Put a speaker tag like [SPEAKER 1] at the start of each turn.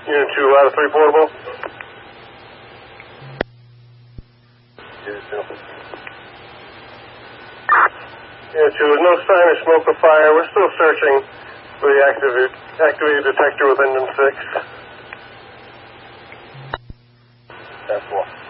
[SPEAKER 1] Unit 2 out of 3 portable. Unit 2. Unit 2, with no sign of smoke or fire. We're still searching for the activated detector with engine 6. That's 4.